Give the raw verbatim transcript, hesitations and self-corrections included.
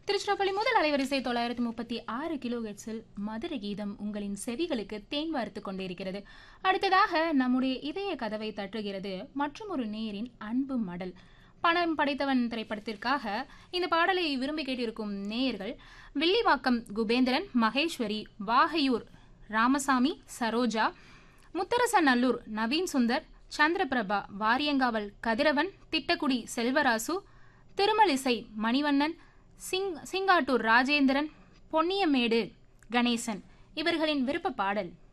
திருச்சிராப்பள்ளி முதல் அலைவரிசை தொள்ளாயிரத்து முப்பத்தி ஆறு கிலோ ஹெர்ட்ஸில் மதுர கீதம் உங்களின் செவிகளுக்கு தேன் வார்த்து கொண்டிருக்கிறது. அடுத்ததாக நம்முடைய இதய கதவை தட்டுகிறது மற்றும் ஒரு நேரின் அன்பு மடல். பணம் படைத்தவன் திரைப்படத்திற்காக இந்த பாடலை விரும்பி கேட்டிருக்கும் நேயர்கள் வில்லிவாக்கம் குபேந்திரன், மகேஸ்வரி, வாகையூர் ராமசாமி, சரோஜா, முத்தரசநல்லூர் நவீன் சுந்தர், சந்திரபிரபா, வாரியங்காவல் கதிரவன், திட்டக்குடி செல்வராசு, திருமலிசை மணிவண்ணன், சிங் சிங்காட்டூர் ராஜேந்திரன், பொன்னியமேடு கணேசன் இவர்களின் விருப்ப பாடல்.